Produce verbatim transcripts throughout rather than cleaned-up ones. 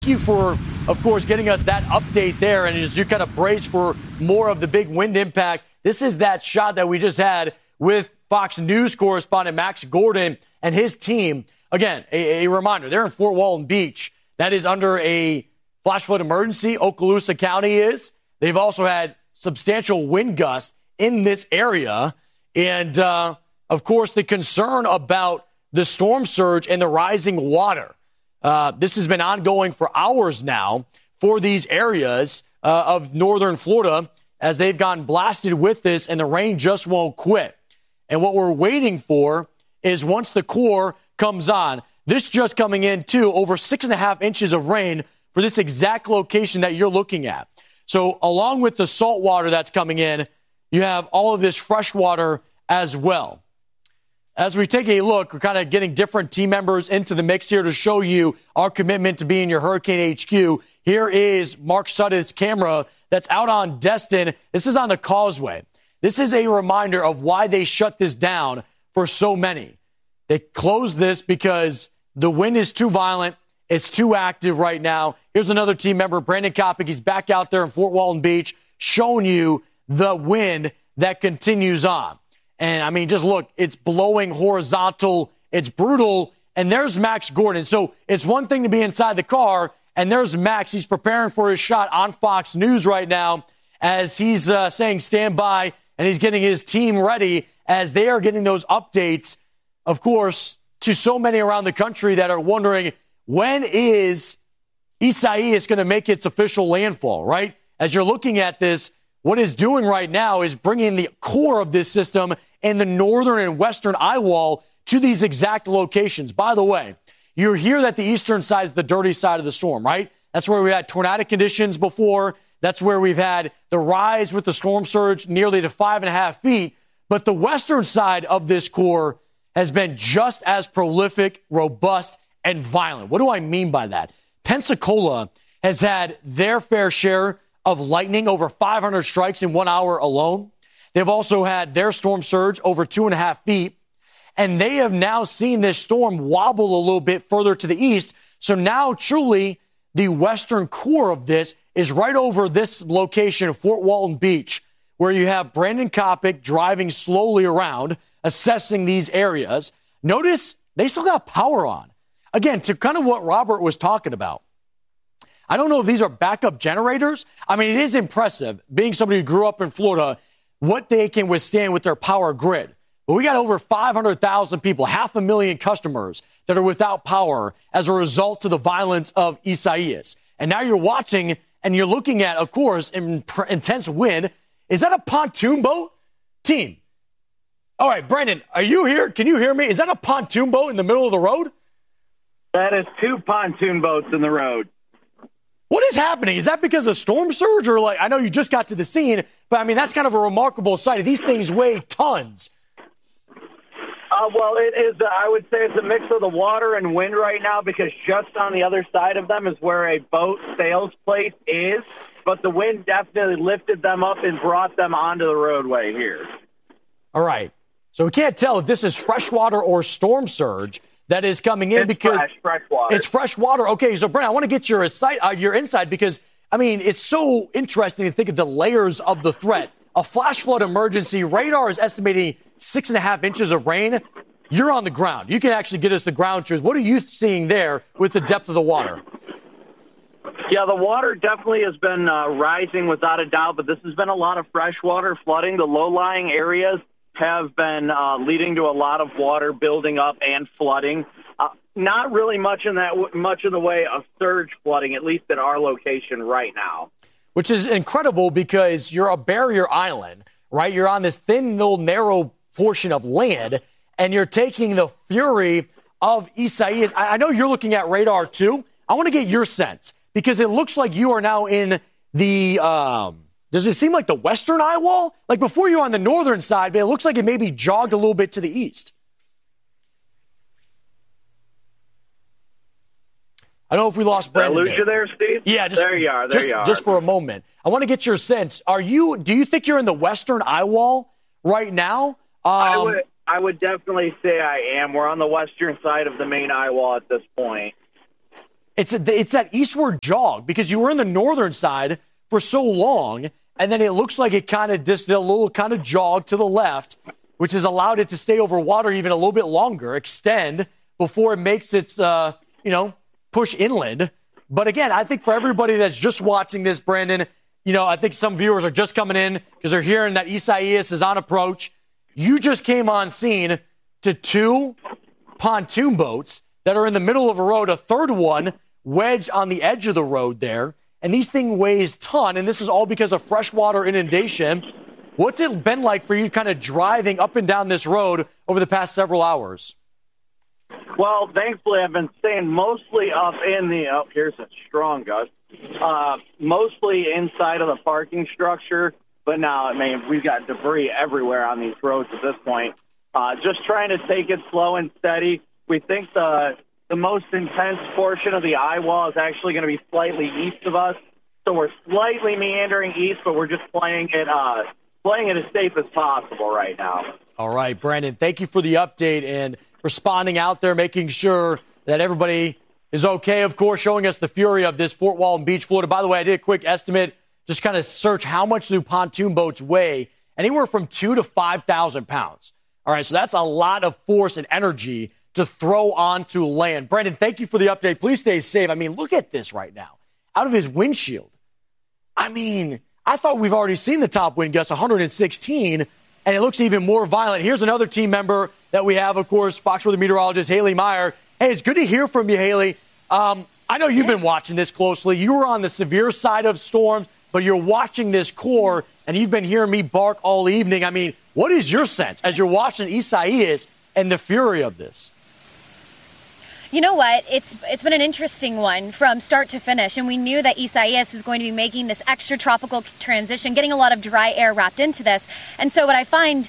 you for, of course, getting us that update there. And as you kind of brace for more of the big wind impact, this is that shot that we just had with Fox News correspondent Max Gordon and his team. Again, a, a reminder, they're in Fort Walton Beach. That is under a flash flood emergency. Okaloosa County is. They've also had substantial wind gusts in this area. And, uh, of course, the concern about the storm surge and the rising water. Uh, this has been ongoing for hours now for these areas uh, of northern Florida as they've gotten blasted with this, and the rain just won't quit. And what we're waiting for is once the core comes on, this just coming in, too, over six and a half inches of rain for this exact location that you're looking at. So along with the salt water that's coming in, you have all of this fresh water as well. As we take a look, we're kind of getting different team members into the mix here to show you our commitment to being your Hurricane H Q. Here is Mark Sutton's camera that's out on Destin. This is on the causeway. This is a reminder of why they shut this down for so many. They closed this because the wind is too violent. It's too active right now. Here's another team member, Brandon Kopic. He's back out there in Fort Walton Beach showing you the wind that continues on. And, I mean, just look, it's blowing horizontal. It's brutal. And there's Max Gordon. So it's one thing to be inside the car, and there's Max. He's preparing for his shot on Fox News right now as he's uh, saying stand by, and he's getting his team ready as they are getting those updates, of course, to so many around the country that are wondering, when is Isaias going to make its official landfall, right? As you're looking at this, what it's doing right now is bringing the core of this system in the northern and western eye wall to these exact locations. By the way, you hear that the eastern side is the dirty side of the storm, right? That's where we had tornadic conditions before. That's where we've had the rise with the storm surge nearly to five and a half feet. But the western side of this core has been just as prolific, robust, and violent. What do I mean by that? Pensacola has had their fair share of lightning, over five hundred strikes in one hour alone. They've also had their storm surge over two and a half feet. And they have now seen this storm wobble a little bit further to the east. So now truly the western core of this is right over this location, Fort Walton Beach, where you have Brandon Kopic driving slowly around, assessing these areas. Notice they still got power on. Again, to kind of what Robert was talking about. I don't know if these are backup generators. I mean, it is impressive, being somebody who grew up in Florida, what they can withstand with their power grid. But we got over five hundred thousand people, half a million customers that are without power as a result of the violence of Isaias. And now you're watching and you're looking at, of course, in pr- intense wind. Is that a pontoon boat? Team. All right, Brandon, are you here? Can you hear me? Is that a pontoon boat in the middle of the road? That is two pontoon boats in the road. What is happening? Is that because of storm surge, or like, I know you just got to the scene, but I mean, that's kind of a remarkable sight. These things weigh tons. Uh, well, it is, uh, I would say it's a mix of the water and wind right now, because just on the other side of them is where a boat sales place is. But the wind definitely lifted them up and brought them onto the roadway here. All right. So we can't tell if this is freshwater or storm surge that is coming in, it's because fresh, fresh water. It's fresh water. Okay, so Brent, I want to get your insight, uh, your insight, because I mean, it's so interesting to think of the layers of the threat. A flash flood emergency. Radar is estimating six and a half inches of rain. You're on the ground. You can actually get us the ground truth. What are you seeing there with the depth of the water? Yeah, the water definitely has been uh, rising without a doubt, but this has been a lot of freshwater flooding. The low-lying areas have been uh, leading to a lot of water building up and flooding. Uh, not really much in that much in the way of surge flooding, at least at our location right now. Which is incredible, because you're a barrier island, right? You're on this thin little narrow portion of land, and you're taking the fury of Isaias. I, I know you're looking at radar too. I want to get your sense, because it looks like you are now in the um, does it seem like the western eye wall? Like before you were on the northern side, but it looks like it maybe jogged a little bit to the east. I don't know if we lost Brandon. Did I lose you there, Steve? Yeah, just, there you are. There just, you are. Just for a moment, I want to get your sense. Are you? Do you think you're in the western eye wall right now? Um, I would. I would definitely say I am. We're on the western side of the main eye wall at this point. It's a, it's that eastward jog because you were in the northern side for so long, and then it looks like it kind of just a little kind of jog to the left, which has allowed it to stay over water even a little bit longer, extend before it makes its, uh, you know, push inland. But again, I think for everybody that's just watching this, Brandon, you know, I think some viewers are just coming in because they're hearing that Isaias is on approach. You just came on scene to two pontoon boats that are in the middle of a road, a third one wedged on the edge of the road there. And these things weighs ton, and this is all because of freshwater inundation. What's it been like for you kind of driving up and down this road over the past several hours? Well, thankfully, I've been staying mostly up in the, oh, here's a strong gust, uh, mostly inside of the parking structure. But now, I mean, we've got debris everywhere on these roads at this point. Uh, just trying to take it slow and steady. We think the the most intense portion of the eye wall is actually going to be slightly east of us. So we're slightly meandering east, but we're just playing it uh, playing it as safe as possible right now. All right, Brandon, thank you for the update and responding out there, making sure that everybody is okay, of course, showing us the fury of this Fort Walton Beach, Florida. By the way, I did a quick estimate, just kind of search how much do pontoon boats weigh, anywhere from two to five thousand pounds. All right, so that's a lot of force and energy to throw onto land. Brandon, thank you for the update. Please stay safe. I mean, look at this right now. Out of his windshield. I mean, I thought we've already seen the top wind gust, one hundred sixteen, and it looks even more violent. Here's another team member that we have, of course, Fox Weather meteorologist Haley Meyer. Hey, it's good to hear from you, Haley. Um, I know you've been watching this closely. You were on the severe side of storms, but you're watching this core, and you've been hearing me bark all evening. I mean, what is your sense as you're watching Isaias and the fury of this? You know what? It's it's been an interesting one from start to finish, and we knew that Isaias was going to be making this extra tropical transition, getting a lot of dry air wrapped into this. And so what I find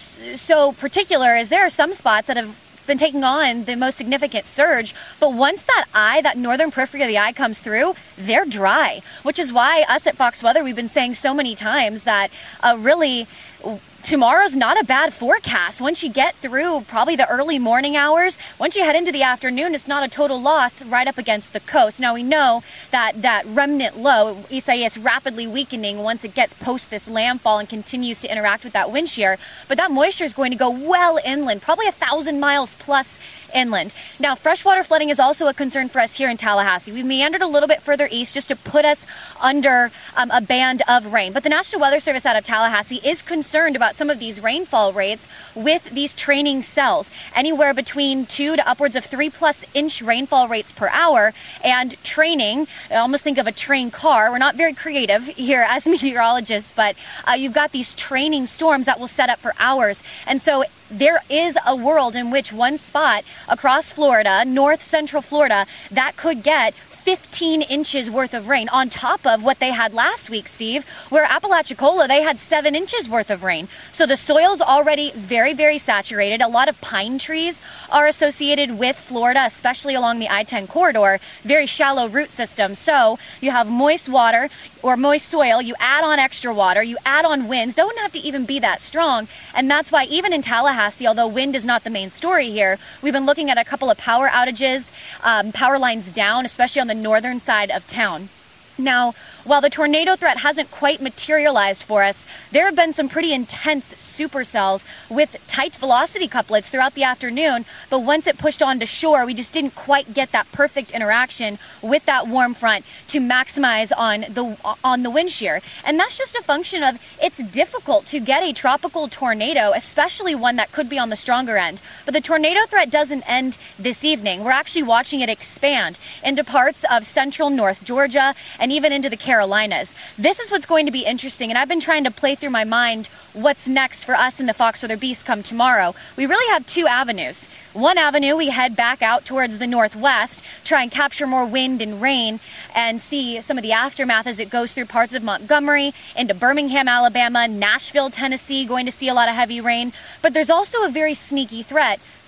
so particular is there are some spots that have been taking on the most significant surge, but once that eye, that northern periphery of the eye comes through, they're dry, which is why us at Fox Weather, we've been saying so many times that uh, really tomorrow's not a bad forecast. Once you get through probably the early morning hours, once you head into the afternoon, it's not a total loss right up against the coast. Now we know that that remnant low, Isaias rapidly weakening once it gets post this landfall and continues to interact with that wind shear, but that moisture is going to go well inland, probably a thousand miles plus inland. Now, freshwater flooding is also a concern for us here in Tallahassee. We've meandered a little bit further east just to put us under um, a band of rain. But the National Weather Service out of Tallahassee is concerned about some of these rainfall rates with these training cells, anywhere between two to upwards of three plus inch rainfall rates per hour. And training, I almost think of a train car. We're not very creative here as meteorologists, but uh, you've got these training storms that will set up for hours. And so there is a world in which one spot across Florida, north central Florida, that could get fifteen inches worth of rain on top of what they had last week, Steve, where Apalachicola, they had seven inches worth of rain. So the soil's already very, very saturated. A lot of pine trees are associated with Florida, especially along the I ten corridor, very shallow root system. So you have moist water or moist soil, you add on extra water, you add on winds, don't have to even be that strong. And that's why even in Tallahassee, although wind is not the main story here, we've been looking at a couple of power outages, um, power lines down, especially on the northern side of town. Now, while the tornado threat hasn't quite materialized for us, there have been some pretty intense supercells with tight velocity couplets throughout the afternoon, but once it pushed onto shore, we just didn't quite get that perfect interaction with that warm front to maximize on the on the wind shear. And that's just a function of it's difficult to get a tropical tornado, especially one that could be on the stronger end. But the tornado threat doesn't end this evening. We're actually watching it expand into parts of central North Georgia and even into the Carolinas. This is what's going to be interesting, and I've been trying to play through my mind what's next for us in the Fox Weather Beast come tomorrow. We really have two avenues. One avenue, we head back out towards the northwest, try and capture more wind and rain and see some of the aftermath as it goes through parts of Montgomery into Birmingham, Alabama, Nashville, Tennessee, going to see a lot of heavy rain. But there's also a very sneaky threat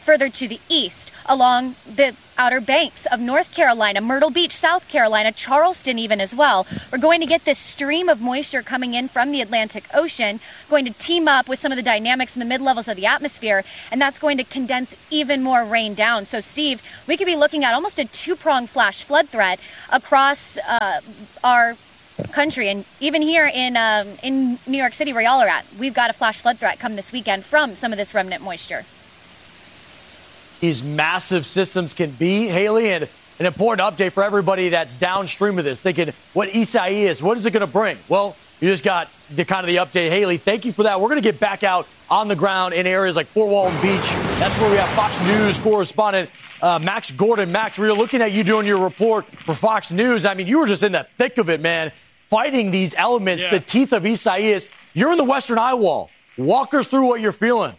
further to the east along the Outer Banks of North Carolina, Myrtle Beach, South Carolina, Charleston even as well. We're going to get this stream of moisture coming in from the Atlantic Ocean, going to team up with some of the dynamics in the mid-levels of the atmosphere, and that's going to condense even more rain down. So, Steve, we could be looking at almost a two-pronged flash flood threat across uh, our country, and even here in um, in New York City, where y'all are at, we've got a flash flood threat come this weekend from some of this remnant moisture. These massive systems can be, Haley, and an important update for everybody that's downstream of this, thinking, what Isaias, what is it going to bring? Well, you just got the kind of the update. Haley, thank you for that. We're going to get back out on the ground in areas like Fort Walton Beach. That's where we have Fox News correspondent uh, Max Gordon. Max, we were looking at you doing your report for Fox News. I mean, you were just in the thick of it, man, fighting these elements, yeah. the teeth of Isaias. You're in the Western Eye Wall. Walk us through what you're feeling.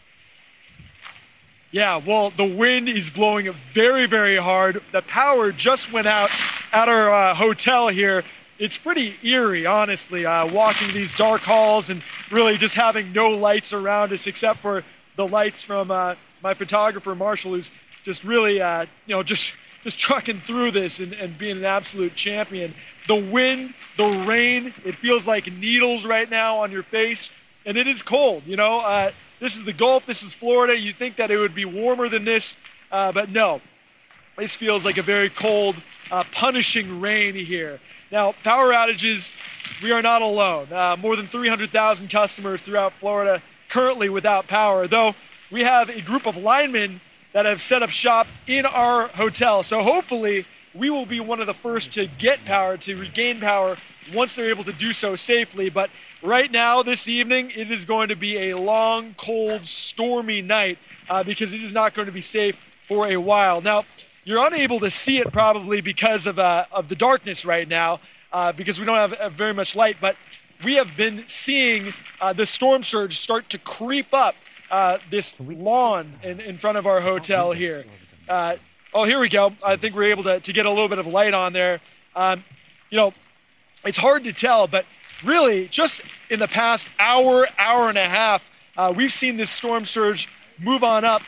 Yeah, well, the wind is blowing very, very hard. The power just went out at our uh, hotel here. It's pretty eerie, honestly, uh, walking these dark halls and really just having no lights around us except for the lights from uh, my photographer, Marshall, who's just really, uh, you know, just just trucking through this and, and being an absolute champion. The wind, the rain, it feels like needles right now on your face, and it is cold, you know. Uh, This is the Gulf. This is Florida. You think that it would be warmer than this, uh, but no. This feels like a very cold, uh, punishing rain here. Now, power outages, we are not alone. Uh, more than three hundred thousand customers throughout Florida currently without power, though we have a group of linemen that have set up shop in our hotel. So hopefully we will be one of the first to get power, to regain power once they're able to do so safely. But right now, this evening, it is going to be a long, cold, stormy night uh, because it is not going to be safe for a while. Now, you're unable to see it probably because of uh, of the darkness right now uh, because we don't have uh, very much light, but we have been seeing uh, the storm surge start to creep up uh, this lawn in, in front of our hotel here. Uh, oh, here we go. I think we're able to, to get a little bit of light on there. Um, you know, it's hard to tell, but really, just in the past hour, hour and a half, uh, we've seen this storm surge move on up.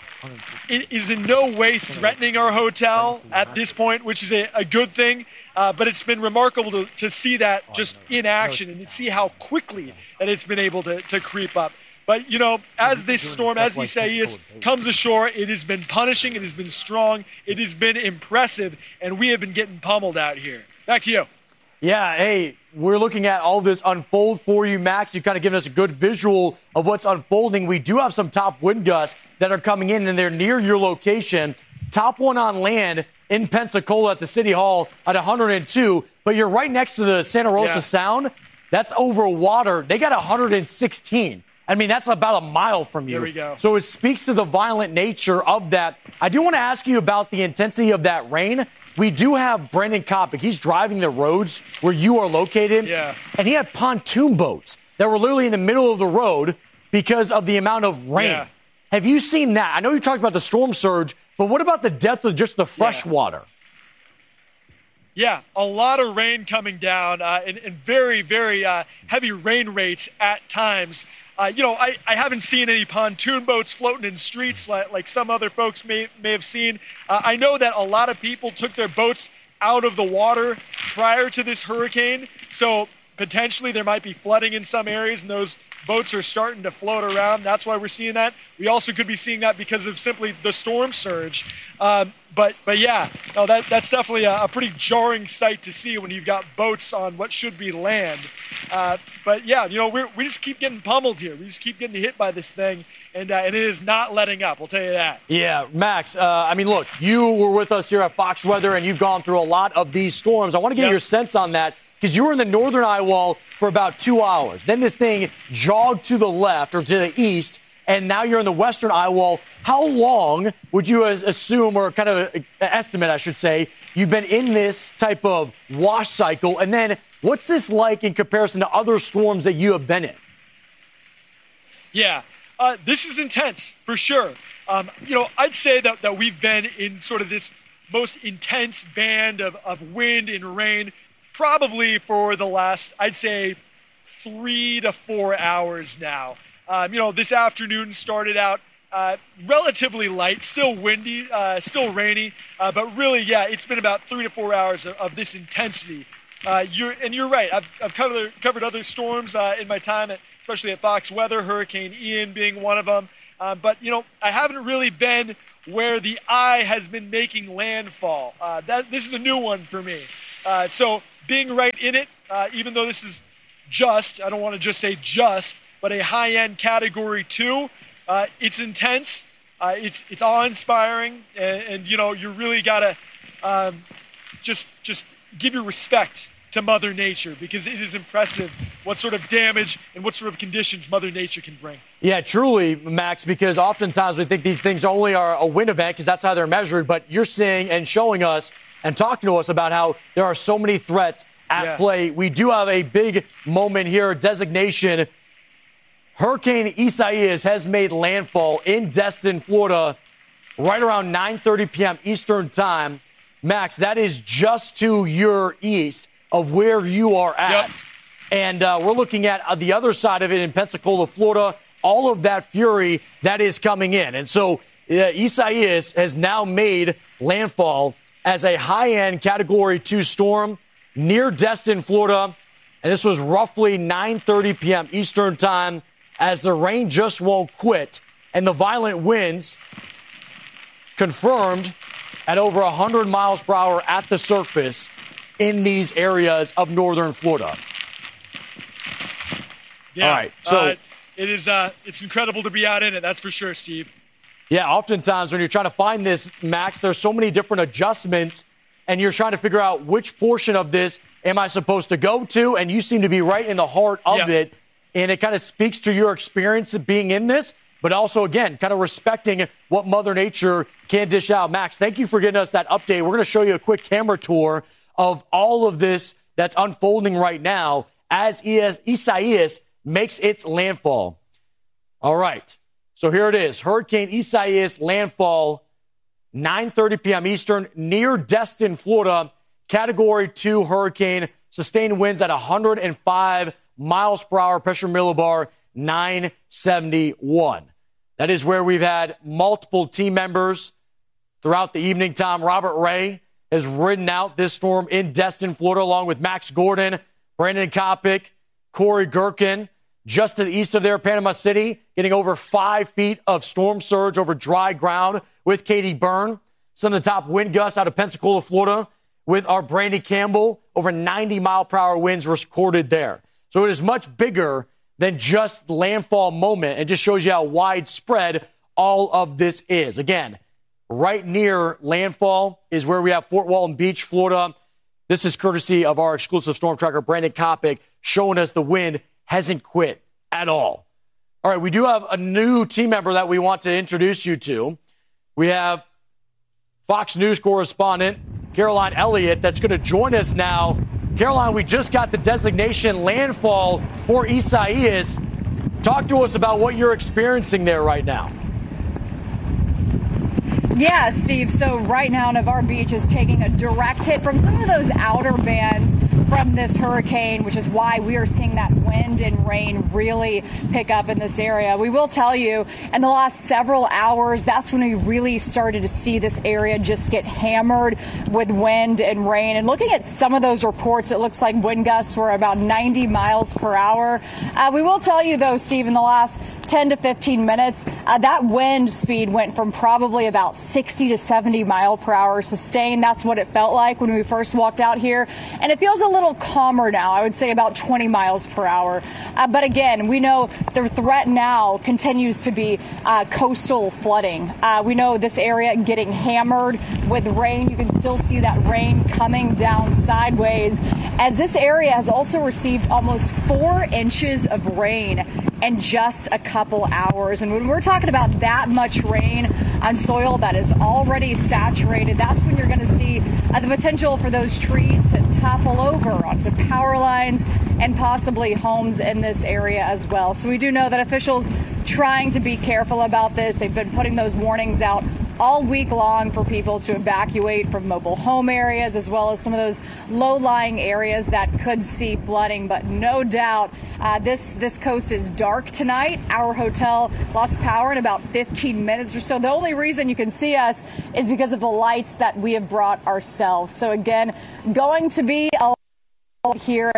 It is in no way threatening our hotel at this point, which is a, a good thing. Uh, but it's been remarkable to, to see that just in action and to see how quickly that it's been able to, to creep up. But, you know, as this storm, as Isaias comes ashore, it has been punishing, it has been strong, it has been impressive, and we have been getting pummeled out here. Back to you. Yeah, hey, we're looking at all this unfold for you, Max. You've kind of given us a good visual of what's unfolding. We do have some top wind gusts that are coming in, and they're near your location. Top one on land in Pensacola at the City Hall at one hundred two, but you're right next to the Santa Rosa yeah. Sound. That's over water. They got one hundred sixteen. I mean, that's about a mile from you. There we go. So it speaks to the violent nature of that. I do want to ask you about the intensity of that rain. We do have Brendan Kopic. He's driving the roads where you are located. Yeah. And he had pontoon boats that were literally in the middle of the road because of the amount of rain. Yeah. Have you seen that? I know you talked about the storm surge, but what about the depth of just the fresh yeah. water? Yeah, a lot of rain coming down uh, and, and very, very uh, heavy rain rates at times. Uh, you know, I, I haven't seen any pontoon boats floating in streets like, like some other folks may, may have seen. Uh, I know that a lot of people took their boats out of the water prior to this hurricane, so potentially there might be flooding in some areas, and those boats are starting to float around. That's why we're seeing that. We also could be seeing that because of simply the storm surge. Um, but but yeah, no, that that's definitely a, a pretty jarring sight to see when you've got boats on what should be land. Uh, but yeah, you know, we we just keep getting pummeled here. We just keep getting hit by this thing, and uh, and it is not letting up. I'll tell you that. Yeah, Max. Uh, I mean, look, you were with us here at Fox Weather, and you've gone through a lot of these storms. I want to get yep. your sense on that, because you were in the northern eye wall for about two hours. Then this thing jogged to the left or to the east, and now you're in the western eye wall. How long would you assume, or kind of estimate, I should say, you've been in this type of wash cycle? And then what's this like in comparison to other storms that you have been in? Yeah, uh, this is intense for sure. Um, you know, I'd say that, that we've been in sort of this most intense band of, of wind and rain probably for the last, I'd say, three to four hours now. Um, you know, this afternoon started out Uh, relatively light, still windy, uh, still rainy, uh, but really, yeah, it's been about three to four hours of, of this intensity. Uh, you're, and you're right. I've, I've covered covered other storms uh, in my time, at, especially at Fox Weather, Hurricane Ian being one of them. Uh, but you know, I haven't really been where the eye has been making landfall. Uh, that this is a new one for me. Uh, so being right in it, uh, even though this is just, I don't want to just say just, but a high-end Category Two. Uh, it's intense, uh, it's it's awe-inspiring, and, and you know you really gotta um, just just give your respect to Mother Nature, because it is impressive what sort of damage and what sort of conditions Mother Nature can bring. Yeah, truly, Max, because oftentimes we think these things only are a wind event because that's how they're measured, but you're seeing and showing us and talking to us about how there are so many threats at yeah. play. We do have a big moment here, designation. Hurricane Isaias has made landfall in Destin, Florida, right around nine thirty p.m. Eastern time. Max, that is just to your east of where you are at. Yep. And uh, we're looking at uh, the other side of it in Pensacola, Florida, all of that fury that is coming in. And so uh, Isaias has now made landfall as a high-end Category two storm near Destin, Florida. And this was roughly nine thirty p.m. Eastern time, as the rain just won't quit, and the violent winds confirmed at over one hundred miles per hour at the surface in these areas of northern Florida. Yeah, all right, so uh, it is uh, it's incredible to be out in it, that's for sure, Steve. Yeah, oftentimes when you're trying to find this, Max, there's so many different adjustments, and you're trying to figure out which portion of this am I supposed to go to, and you seem to be right in the heart of yeah. it. And it kind of speaks to your experience of being in this, but also, again, kind of respecting what Mother Nature can dish out. Max, thank you for getting us that update. We're going to show you a quick camera tour of all of this that's unfolding right now as Isaias makes its landfall. All right, so here it is. Hurricane Isaias landfall, nine thirty p.m. Eastern, near Destin, Florida. Category two hurricane, sustained winds at one hundred five miles per hour, pressure millibar nine seventy-one. That is where we've had multiple team members throughout the evening time. Robert Ray has ridden out this storm in Destin, Florida, along with Max Gordon, Brandon Kopic, Corey Gherkin. Just to the east of there, Panama City, getting over five feet of storm surge over dry ground with Katie Byrne. Some of the top wind gusts out of Pensacola, Florida, with our Brandy Campbell, over ninety mile per hour winds recorded there. So it is much bigger than just the landfall moment, and just shows you how widespread all of this is. Again, right near landfall is where we have Fort Walton Beach, Florida. This is courtesy of our exclusive storm tracker, Brandon Kopic, showing us the wind hasn't quit at all. All right, we do have a new team member that we want to introduce you to. We have Fox News correspondent Caroline Elliott that's going to join us now. Caroline, we just got the designation landfall for Isaias. Talk to us about what you're experiencing there right now. Yeah, Steve. So right now, Navarre Beach is taking a direct hit from some of those outer bands from this hurricane, which is why we are seeing that wind and rain really pick up in this area. We will tell you, in the last several hours, that's when we really started to see this area just get hammered with wind and rain. And looking at some of those reports, it looks like wind gusts were about ninety miles per hour. Uh, we will tell you, though, Steve, in the last ten to fifteen minutes, uh, that wind speed went from probably about sixty to seventy mile per hour sustained. That's what it felt like when we first walked out here. And it feels a little calmer now. I would say about twenty miles per hour. Uh, but again, we know the threat now continues to be uh, coastal flooding. Uh, we know this area getting hammered with rain. You can still see that rain coming down sideways, as this area has also received almost four inches of rain in just a couple hours. And when we're talking about that much rain on soil that is already saturated, that's when you're going to see uh, the potential for those trees to topple over onto power lines and possibly homes in this area as well. So we do know that officials trying to be careful about this. They've been putting those warnings out all week long for people to evacuate from mobile home areas, as well as some of those low-lying areas that could see flooding. But no doubt, uh, this, this coast is dark tonight. Our hotel lost power in about fifteen minutes or so. The only reason you can see us is because of the lights that we have brought ourselves. So again, going to be a here.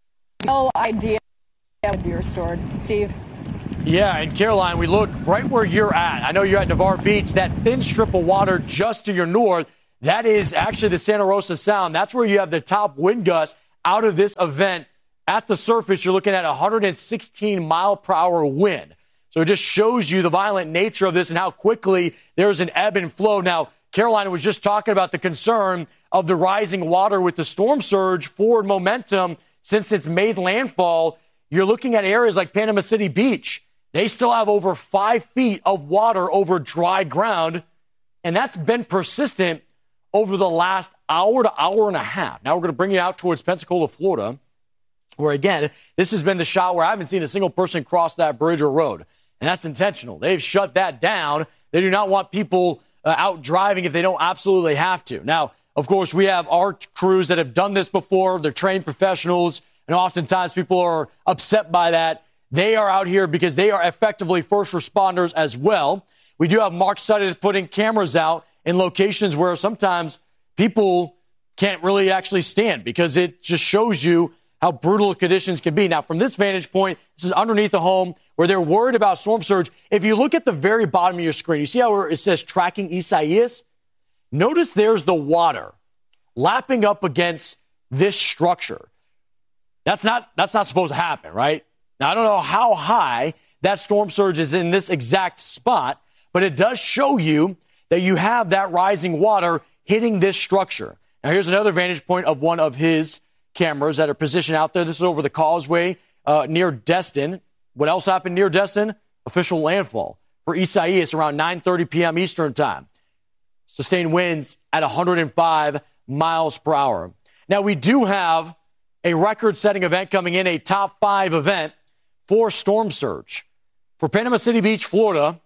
No idea would be restored. Steve? Yeah, and Caroline, we look right where you're at. I know you're at Navarre Beach, that thin strip of water just to your north. That is actually the Santa Rosa Sound. That's where you have the top wind gusts out of this event. At the surface, you're looking at one hundred sixteen mile per hour wind. So it just shows you the violent nature of this and how quickly there's an ebb and flow. Now, Caroline was just talking about the concern of the rising water with the storm surge forward momentum since it's made landfall. You're looking at areas like Panama City Beach. They still have over five feet of water over dry ground, and that's been persistent over the last hour to hour and a half. Now we're going to bring you out towards Pensacola, Florida, where, again, this has been the shot where I haven't seen a single person cross that bridge or road, and that's intentional. They've shut that down. They do not want people uh, out driving if they don't absolutely have to. Now, of course, we have our crews that have done this before. They're trained professionals, and oftentimes people are upset by that. They are out here because they are effectively first responders as well. We do have Mark Sutton putting cameras out in locations where sometimes people can't really actually stand because it just shows you how brutal conditions can be. Now, from this vantage point, this is underneath the home where they're worried about storm surge. If you look at the very bottom of your screen, you see how it says tracking Isaias? Notice there's the water lapping up against this structure. That's not, that's not supposed to happen, right? Now, I don't know how high that storm surge is in this exact spot, but it does show you that you have that rising water hitting this structure. Now, here's another vantage point of one of his cameras that are positioned out there. This is over the causeway uh, near Destin. What else happened near Destin? Official landfall for Isaias around nine thirty p.m. Eastern time. Sustained winds at one hundred five miles per hour. Now, we do have a record-setting event coming in, a top five event for storm surge. For Panama City Beach, Florida,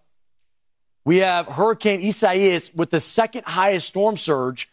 we have Hurricane Isaias with the second highest storm surge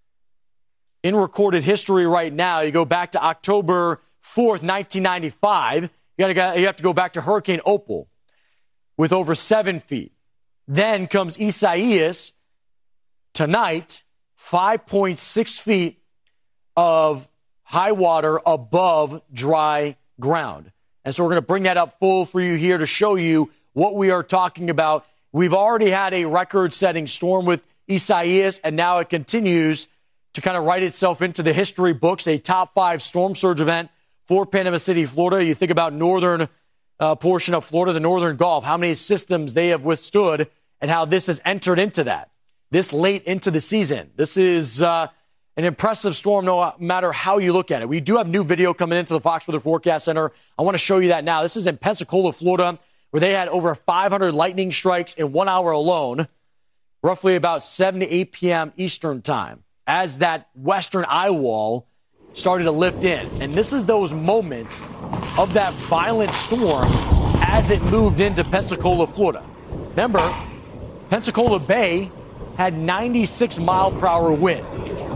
in recorded history right now. You go back to October fourth, nineteen ninety-five. You, gotta, you have to go back to Hurricane Opal with over seven feet. Then comes Isaias tonight, five point six feet of high water above dry ground. And so we're going to bring that up full for you here to show you what we are talking about. We've already had a record-setting storm with Isaias, and now it continues to kind of write itself into the history books, a top five storm surge event for Panama City, Florida. You think about northern uh, portion of Florida, the northern Gulf, how many systems they have withstood and how this has entered into that this late into the season. This is uh, an impressive storm no matter how you look at it. We do have new video coming into the Fox Weather Forecast Center. I want to show you that now. This is in Pensacola, Florida, where they had over five hundred lightning strikes in one hour alone, roughly about seven to eight p.m. Eastern time, as that western eye wall started to lift in. And this is those moments of that violent storm as it moved into Pensacola, Florida. Remember, Pensacola Bay had ninety-six mile per hour wind.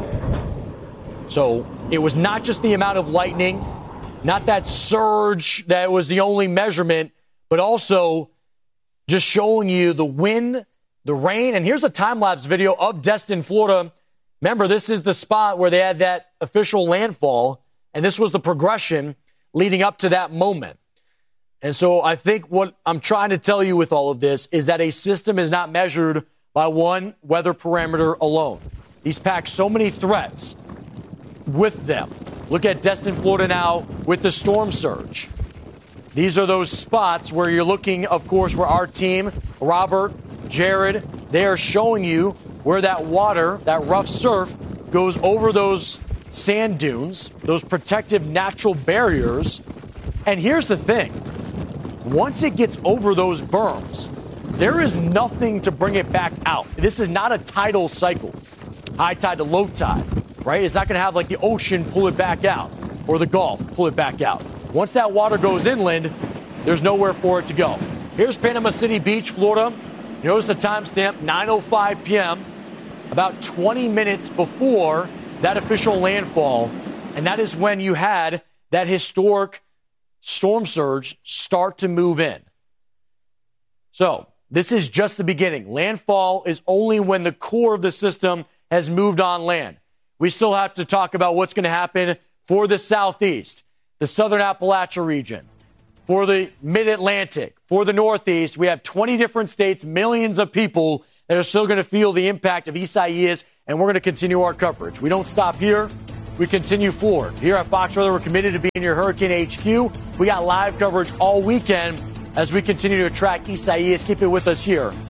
So it was not just the amount of lightning, not that surge that was the only measurement, but also just showing you the wind, the rain. And here's a time-lapse video of Destin, Florida. Remember, this is the spot where they had that official landfall, and this was the progression leading up to that moment. And so I think what I'm trying to tell you with all of this is that a system is not measured by one weather parameter alone. These pack so many threats with them. Look at Destin, Florida now with the storm surge. These are those spots where you're looking, of course, where our team, Robert, Jared, they are showing you where that water, that rough surf, goes over those sand dunes, those protective natural barriers. And here's the thing. Once it gets over those berms, there is nothing to bring it back out. This is not a tidal cycle, high tide to low tide, right? It's not going to have like the ocean pull it back out or the Gulf pull it back out. Once that water goes inland, there's nowhere for it to go. Here's Panama City Beach, Florida. Notice the timestamp, nine oh five p.m., about twenty minutes before that official landfall. And that is when you had that historic storm surge start to move in. So this is just the beginning. Landfall is only when the core of the system has moved on land. We still have to talk about what's going to happen for the Southeast, the Southern Appalachia region, for the Mid-Atlantic, for the Northeast. We have twenty different states, millions of people that are still going to feel the impact of Isaias, and we're going to continue our coverage. We don't stop here. We continue forward. Here at Fox Weather, we're committed to being your Hurricane H Q. We got live coverage all weekend as we continue to track Isaias. Keep it with us here